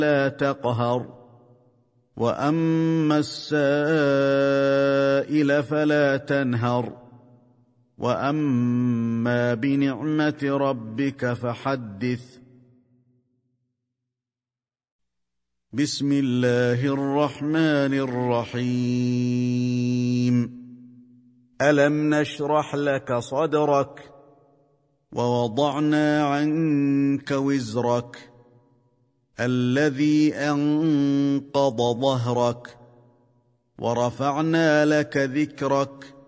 فلا تقهر وأما السائل فلا تنهر وأما بنعمة ربك فحدث. بسم الله الرحمن الرحيم. ألم نشرح لك صدرك ووضعنا عنك وزرك الذي أنقض ظهرك ورفعنا لك ذكرك